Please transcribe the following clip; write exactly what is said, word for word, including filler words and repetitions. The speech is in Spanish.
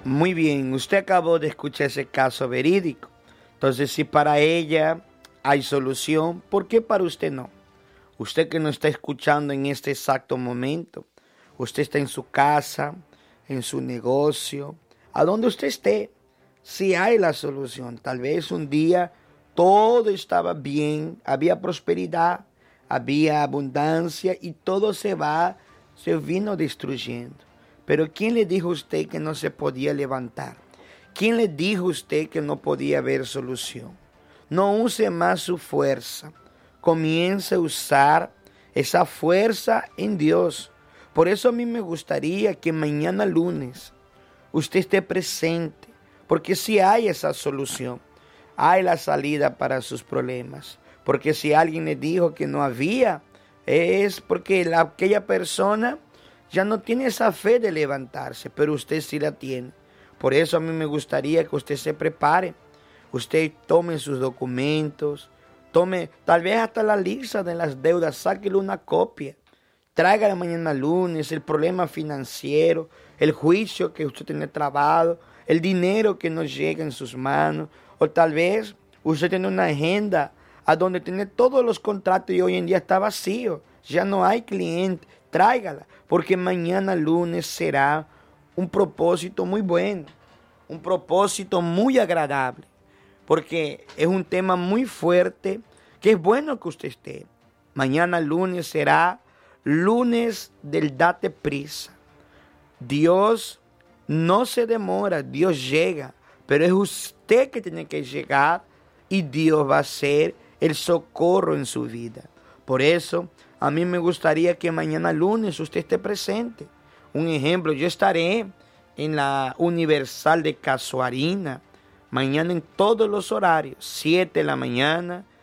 Muy bien, usted acabó de escuchar ese caso verídico. Entonces, si para ella hay solución, ¿por qué para usted no? Usted que nos está escuchando en este exacto momento, usted está en su casa, en su negocio, a donde usted esté, si hay la solución. Tal vez un día todo estaba bien, había prosperidad, había abundancia y todo se va, se vino destruyendo. Pero ¿quién le dijo a usted que no se podía levantar? ¿Quién le dijo a usted que no podía haber solución? No use más su fuerza. Comience a usar esa fuerza en Dios. Por eso a mí me gustaría que mañana lunes usted esté presente, porque si hay esa solución, hay la salida para sus problemas. Porque si alguien le dijo que no había, es porque la, aquella persona ya no tiene esa fe de levantarse, pero usted sí la tiene. Por eso a mí me gustaría que usted se prepare. Usted tome sus documentos, tome tal vez hasta la lista de las deudas, sáquele una copia. Tráigala mañana lunes, el problema financiero, el juicio que usted tiene trabado, el dinero que no llega en sus manos. O tal vez usted tiene una agenda a donde tiene todos los contratos y hoy en día está vacío. Ya no hay cliente. Tráigala, porque mañana lunes será un propósito muy bueno, un propósito muy agradable, porque es un tema muy fuerte, que es bueno que usted esté. Mañana lunes será lunes del date prisa. Dios no se demora, Dios llega, pero es usted que tiene que llegar y Dios va a ser el socorro en su vida. Por eso, a mí me gustaría que mañana lunes usted esté presente. Un ejemplo, yo estaré en la Universal de Casuarina, mañana en todos los horarios, siete de la mañana,